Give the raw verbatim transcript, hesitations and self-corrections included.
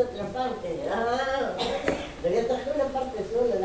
otra parte. Ah, pero esta es una parte sola.